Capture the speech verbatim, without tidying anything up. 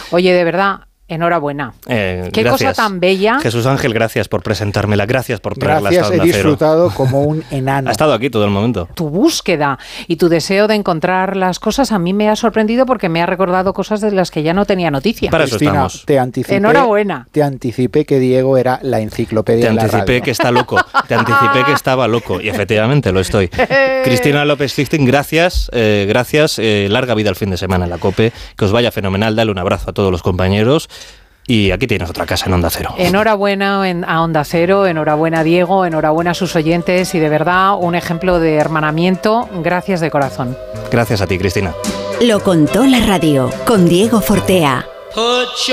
Oye, de verdad, enhorabuena. Eh, Qué gracias. cosa tan bella. Jesús Ángel, gracias por presentármela, gracias por traerla Gracias, hasta he Onda Cero. disfrutado como un enano. Ha estado aquí todo el momento. Tu búsqueda y tu deseo de encontrar las cosas a mí me ha sorprendido porque me ha recordado cosas de las que ya no tenía noticia. Para eso Cristina, estamos. te anticipé, Enhorabuena. Te anticipé que Diego era la enciclopedia Te en la anticipé radio. que está loco, te anticipé que estaba loco y efectivamente lo estoy. Cristina López Sixtin, gracias, eh, gracias, eh, larga vida al fin de semana en la COPE, que os vaya fenomenal, dale un abrazo a todos los compañeros y aquí tienes otra casa en Onda Cero. Enhorabuena en- a Onda Cero, enhorabuena Diego, enhorabuena a sus oyentes y de verdad un ejemplo de hermanamiento. Gracias de corazón. Gracias a ti, Cristina. Lo contó la radio con Diego Fortea.